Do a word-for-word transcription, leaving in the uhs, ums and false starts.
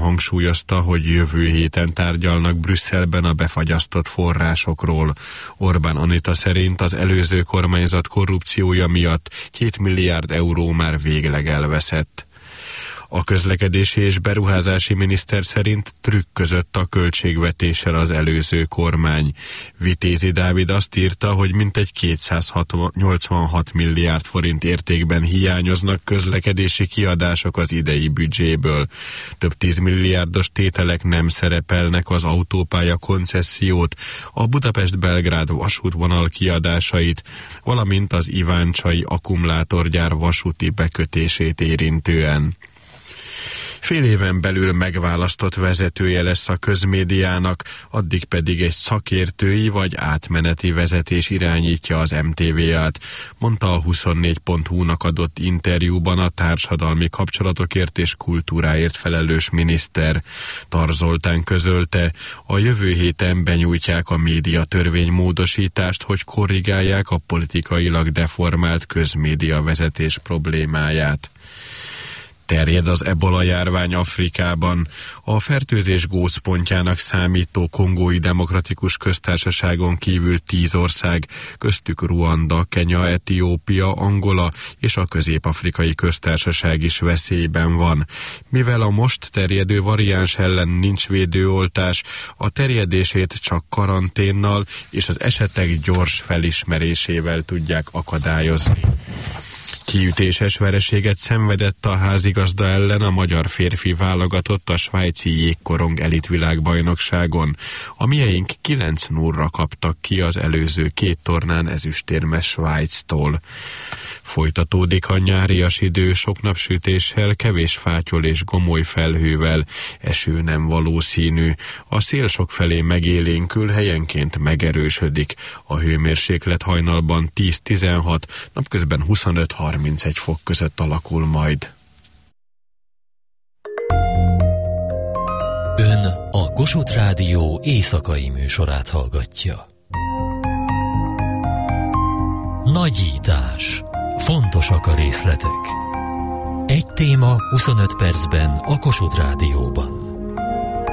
hangsúlyozta, hogy jövő héten tárgyalnak Brüsszelben a befagyasztott forrásokról. Orbán Anita szerint az előző kormányzat korrupciója miatt két milliárd euró már végleg elveszett. A közlekedési és beruházási miniszter szerint trükközött a költségvetéssel az előző kormány. Vitézi Dávid azt írta, hogy mintegy kétszáznyolcvanhat milliárd forint értékben hiányoznak közlekedési kiadások az idei büdzséből. Több tízmilliárdos tételek nem szerepelnek az autópálya koncessziót, a Budapest-Belgrád vasútvonal kiadásait, valamint az iváncsai akkumulátorgyár vasúti bekötését érintően. Fél éven belül megválasztott vezetője lesz a közmédiának, addig pedig egy szakértői vagy átmeneti vezetés irányítja az em té vé á-t, mondta a huszonnégy pont hu-nak adott interjúban a társadalmi kapcsolatokért és kultúráért felelős miniszter. Tar Zoltán közölte, a jövő héten benyújtják a médiatörvény módosítást, hogy korrigálják a politikailag deformált közmédia vezetés problémáját. Terjed az ebola járvány Afrikában. A fertőzés gócpontjának számító Kongói Demokratikus Köztársaságon kívül tíz ország, köztük Ruanda, Kenya, Etiópia, Angola és a Közép-Afrikai Köztársaság is veszélyben van. Mivel a most terjedő variáns ellen nincs védőoltás, a terjedését csak karanténnal és az esetek gyors felismerésével tudják akadályozni. Kiütéses vereséget szenvedett a házigazda ellen a magyar férfi válogatott a svájci jégkorong elitvilágbajnokságon. A mieink kilenc nullra kaptak ki az előző két tornán ezüstérmes Svájctól. Folytatódik a nyárias idő sok napsütéssel, kevés fátyol és gomoly felhővel, eső nem valószínű. A szél sokfelé megélénkül, helyenként megerősödik. A hőmérséklet hajnalban tíz-tizenhat, napközben huszonöt-harmincegy fok között alakul majd. Ön a Kossuth Rádió éjszakai műsorát hallgatja. Nagyítás. Fontosak a részletek. Egy téma huszonöt percben a Kossuth Rádióban.